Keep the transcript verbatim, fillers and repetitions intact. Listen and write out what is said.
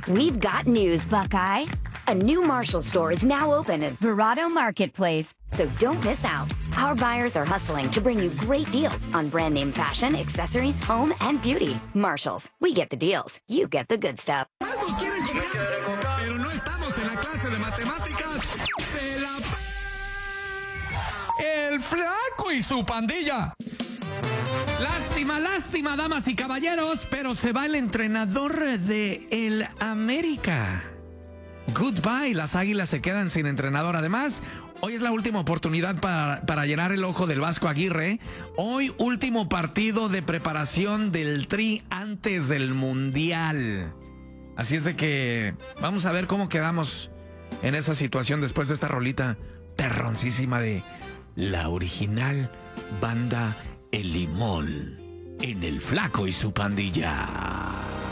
We've got news, Buckeye. A new Marshall store is now open at Verrado Marketplace, so don't miss out. Our buyers are hustling to bring you great deals on brand name fashion, accessories, home, and beauty. Marshalls, we get the deals. You get the good stuff. Más nos quieren copiar, pero no estamos en la clase de matemáticas. ¡Se la p... El Flaco y su pandilla! Lástima, lástima, damas y caballeros, pero se va el entrenador de el América. Goodbye, las Águilas se quedan sin entrenador. Además, hoy es la última oportunidad para, para llenar el ojo del Vasco Aguirre. Hoy, último partido de preparación del Tri antes del Mundial. Así es de que vamos a ver cómo quedamos en esa situación después de esta rolita perroncísima de la original banda El Limón en El Flaco y su pandilla.